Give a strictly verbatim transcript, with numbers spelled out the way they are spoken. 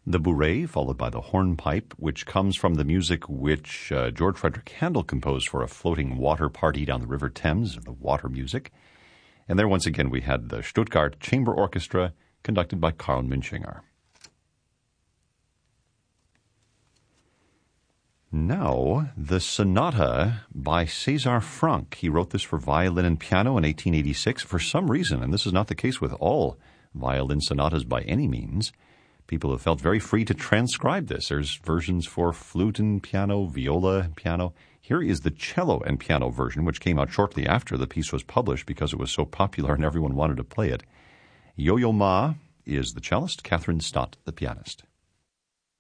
The bourrée, followed by the hornpipe, which comes from the music which uh, George Frederick Handel composed for a floating water party down the River Thames, the water music. And there once again we had the Stuttgart Chamber Orchestra, conducted by Karl Münchinger. Now, the Sonata by César Franck. He wrote this for violin and piano in eighteen eighty-six. For some reason, and this is not the case with all violin sonatas by any means, people have felt very free to transcribe this. There's versions for flute and piano, viola and piano. Here is the cello and piano version, which came out shortly after the piece was published because it was so popular and everyone wanted to play it. Yo-Yo Ma is the cellist, Catherine Stott the pianist.